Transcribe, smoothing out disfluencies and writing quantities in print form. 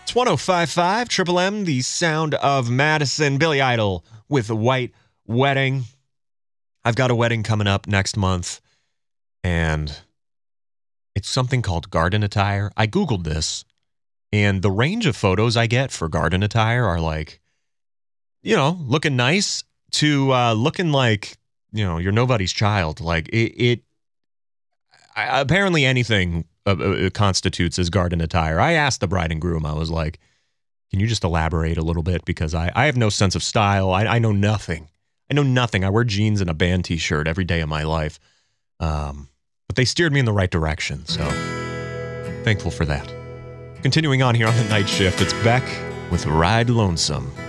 It's 105.5 Triple M, the sound of Madison. Billy Idol with White Wedding. I've got a wedding coming up next month, and it's something called garden attire. I Googled this, and the range of photos I get for garden attire are like, looking nice to looking like, you're nobody's child. Like, apparently anything constitutes as garden attire. I asked the bride and groom, I was like, can you just elaborate a little bit? Because I have no sense of style. I know nothing. I know nothing. I wear jeans and a band t-shirt every day of my life. But they steered me in the right direction, so thankful for that. Continuing on here on the night shift, it's Beck with Ride Lonesome.